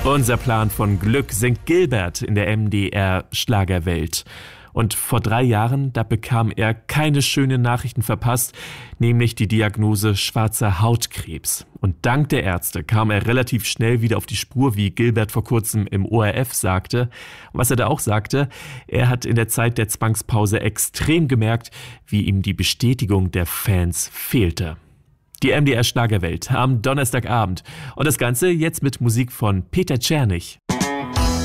Unser Plan von Glück singt Gilbert in der MDR-Schlagerwelt. Und vor 3 Jahren, da bekam er keine schönen Nachrichten verpasst, nämlich die Diagnose schwarzer Hautkrebs. Und dank der Ärzte kam er relativ schnell wieder auf die Spur, wie Gilbert vor kurzem im ORF sagte. Und was er da auch sagte, er hat in der Zeit der Zwangspause extrem gemerkt, wie ihm die Bestätigung der Fans fehlte. Die MDR Schlagerwelt am Donnerstagabend. Und das Ganze jetzt mit Musik von Peter Czernych.